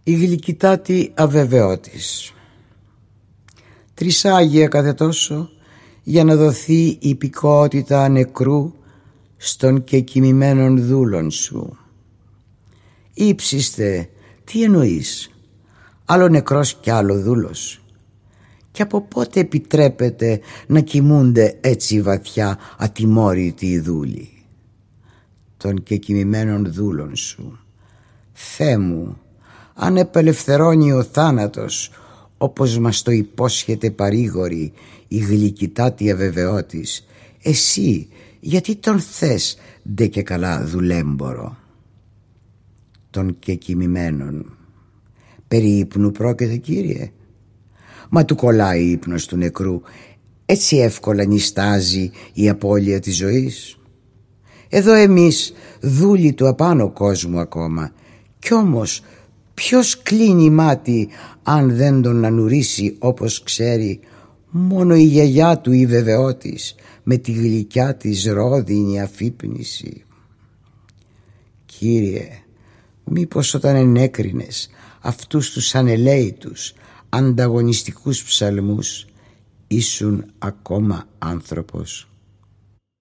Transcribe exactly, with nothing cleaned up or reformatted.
Η γλυκητάτη αβεβαιότης. Τρισάγια κάθε τόσο για να δοθεί η υπηκότητα νεκρού στον και κοιμημένων δούλων σου. Ήψιστε, τι εννοείς, άλλο νεκρός κι άλλο δούλος? Και από πότε επιτρέπεται να κοιμούνται έτσι βαθιά ατιμόρυτοι οι δούλοι? Των και κοιμημένων δούλων σου. Θεέ μου, αν επελευθερώνει ο θάνατος, όπως μας το υπόσχεται παρήγορη η γλυκητάτη αβεβαιότης, εσύ γιατί τον θες ντε και καλά δουλέμπορο? Των και κοιμημένων. Περί ύπνου πρόκειται, Κύριε? Μα του κολλάει ύπνος του νεκρού, έτσι εύκολα νιστάζει η απώλεια της ζωής. Εδώ εμείς δούλοι του απάνω κόσμου ακόμα, κι όμως ποιος κλείνει μάτι αν δεν τον ανουρίσει όπως ξέρει? Μόνο η γιαγιά του η βεβαιότης με τη γλυκιά της ρόδινη αφύπνιση. Κύριε, μήπως όταν ενέκρινες αυτούς τους ανελαίητους ανταγωνιστικούς ψαλμούς ήσουν ακόμα άνθρωπος?